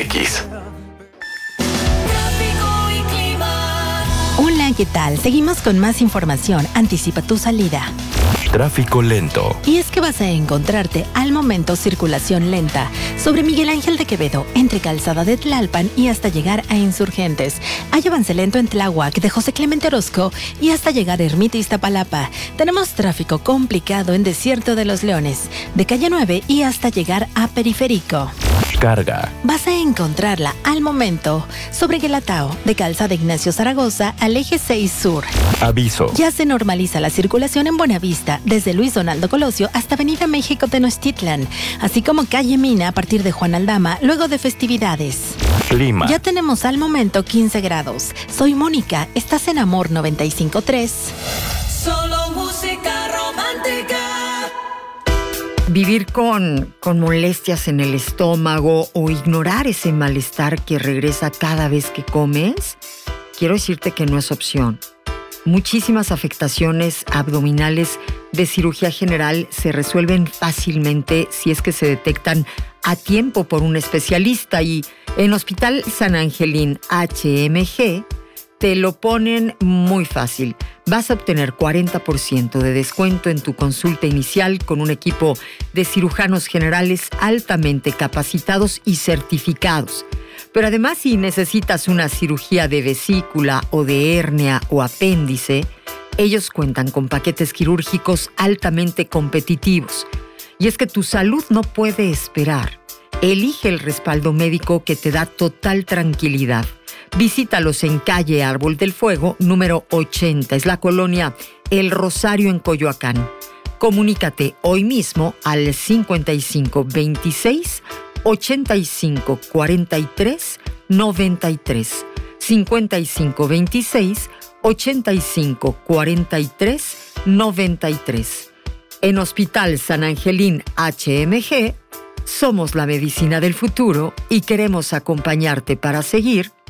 Hola, ¿qué tal? Seguimos con más información. Anticipa tu salida. Tráfico lento. Y es que vas a encontrarte al momento circulación lenta sobre Miguel Ángel de Quevedo, entre Calzada de Tlalpan y hasta llegar a Insurgentes. Hay avance lento en Tláhuac de José Clemente Orozco y hasta llegar a Ermita Iztapalapa. Tenemos tráfico complicado en Desierto de los Leones, de Calle 9 y hasta llegar a Periférico. Carga. Vas a encontrarla al momento sobre Guelatao, de Calzada Ignacio Zaragoza al Eje 6 Sur. Aviso. Ya se normaliza la circulación en Buenavista, desde Luis Donaldo Colosio hasta Avenida México Tenochtitlan, así como Calle Mina a partir de Juan Aldama, luego de festividades. Clima. Ya tenemos al momento 15 grados. Soy Mónica, estás en Amor 95.3. Solo música romántica. Vivir con molestias en el estómago o ignorar ese malestar que regresa cada vez que comes, quiero decirte que no es opción. Muchísimas afectaciones abdominales de cirugía general se resuelven fácilmente si es que se detectan a tiempo por un especialista, y en Hospital San Angelín HMG te lo ponen muy fácil. Vas a obtener 40% de descuento en tu consulta inicial con un equipo de cirujanos generales altamente capacitados y certificados. Pero además, si necesitas una cirugía de vesícula o de hernia o apéndice, ellos cuentan con paquetes quirúrgicos altamente competitivos. Y es que tu salud no puede esperar. Elige el respaldo médico que te da total tranquilidad. Visítalos en calle Árbol del Fuego, número 80. Es la colonia El Rosario en Coyoacán. Comunícate hoy mismo al 5526 85 43 93. 5526 85 43 93. En Hospital San Angelín HMG, somos la medicina del futuro y queremos acompañarte para seguir